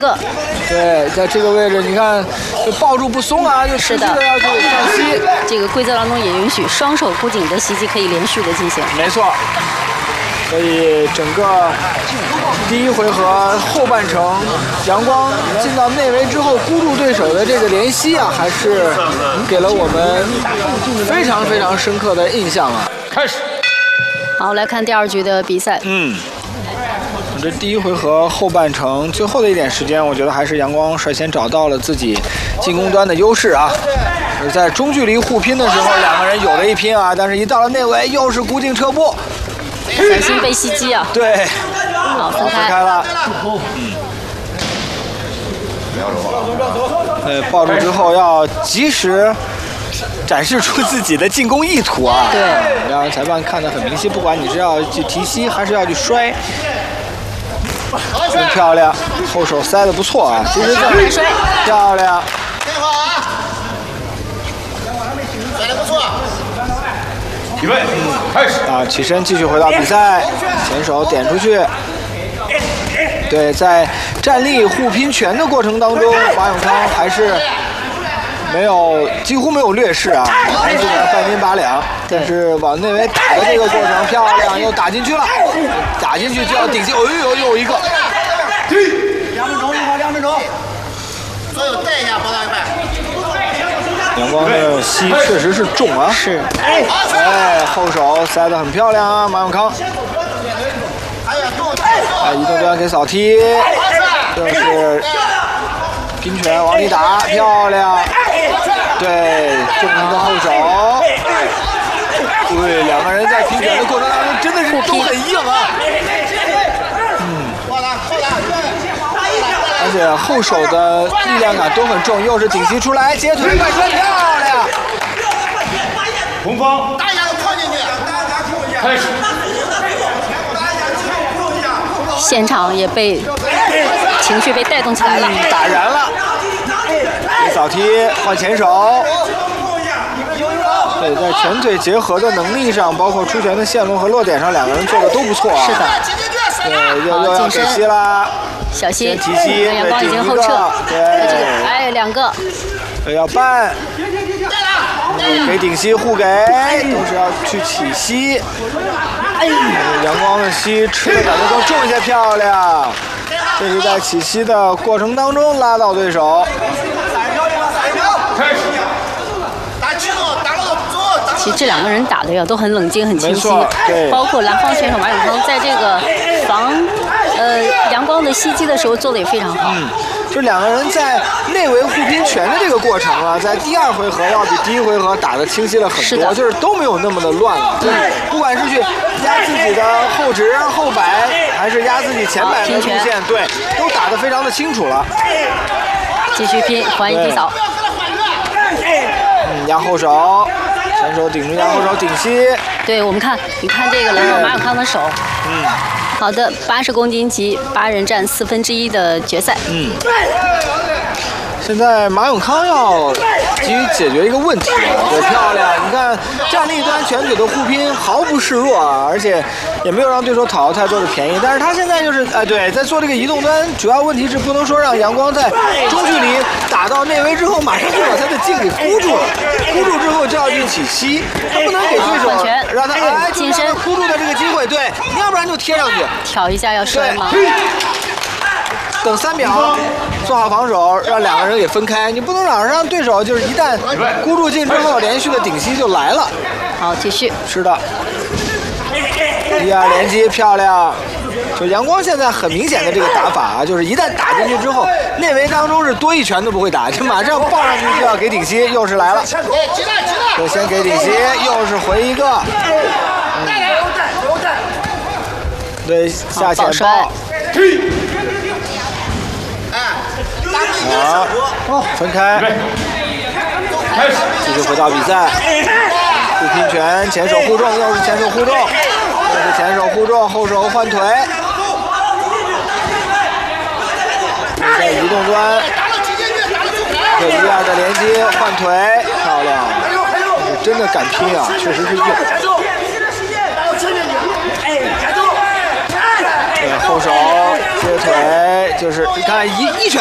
对，在这个位置，你看，就抱住不松啊，就持续的要去上膝。 这个规则当中也允许双手箍紧的袭击可以连续的进行。 没错。所以整个第一回合后半程，阳光进到内围之后箍住对手的这个连膝啊，还是给了我们非常非常深刻的印象啊。 开始。 好，来看第2局的比赛。 这第一回合后半程最后的一点时间，我觉得还是阳光率先找到了自己进攻端的优势啊。在中距离互拼的时候，两个人有了一拼啊，但是一到了内围又是箍颈撤步， 小心被袭击啊！ 对， 好，分开了。抱住之后要及时展示出自己的进攻意图啊！ 对， 让裁判看得很明晰，不管你是要去提膝还是要去摔。真漂亮，后手塞得不错啊！其实这漂亮， 挺好啊，塞得不错。 预备，开始啊！起身继续回到比赛，前手点出去。对，在站立互拼拳的过程当中，马永康还是几乎没有劣势啊，基本上半斤8两。但是往内围打的这个过程漂亮，又打进去了，打进去就要顶进，又一个。 2分钟，2分钟，所有带一下跑到一半。 阳光的膝确实是重啊， 是。 后手塞得很漂亮啊，马永康。移动端给扫踢，这是拼拳往里打，漂亮。对，重一个后手。对，两个人在拼拳的过程当中真的是都很硬啊。而且后手的力量感都很重，又是顶膝出来，接腿快穿，漂亮。 红方大家都靠进去， 开始。 现场也被情绪被带动起来了， 打燃了。扫踢换前手。对，在拳腿结合的能力上，包括出拳的线路和落点上，两个人做的都不错啊。 是的。 对，又要给膝啦。 小心， 提膝， 阳光已经后撤。 对， 2个。 要扳。给顶膝互给，都是要去起膝。阳光的膝吃的感觉更重一些，漂亮。这是在起膝的过程当中拉到对手。 开始。 其实这两个人打的呀都很冷静、很清晰，包括蓝方选手马永康在这个防阳光的袭击的时候做的也非常好。 就两个人在内围互拼拳的这个过程啊，在第2回合要比第1回合打得清晰了很多，就是都没有那么的乱了。不管是去压自己的后直、后摆，还是压自己前摆的路线，对，都打得非常的清楚了。 继续拼，还一低扫。 压后手。前手顶住压后手顶膝， 对，我们看，你看这个蓝方马永康的手，好的，80公斤级8人战1/4的决赛， 现在马永康要急于解决一个问题啊，对，漂亮！你看站立端拳腿的互拼毫不示弱啊，而且也没有让对手讨到太多的便宜。但是他现在就是对，在做这个移动端，主要问题是不能说让阳光在中距离打到内围之后，马上就把他的劲给箍住了，箍住之后就要去起膝，他不能给对手让他近身箍住的这个机会，对，你要不然就贴上去， 挑一下要摔吗？ 等3秒，做好防守，让两个人给分开。你不能让对手就是一旦箍住劲之后，连续的顶膝就来了。 好，继续。 是的。1、2连击，漂亮。就阳光现在很明显的这个打法啊，就是一旦打进去之后，内围当中是多一拳都不会打，就马上抱上去就要给顶膝，又是来了。就先给顶膝，又是回一个。对，下前抱。好，分开，继续回到比赛，互拼拳，前手互重，又是前手互重，又是前手互重，后手换腿，在移动端，对1、2的连击换腿，漂亮，是真的敢拼啊，确实是硬。对，后手接腿， 就是你看一拳。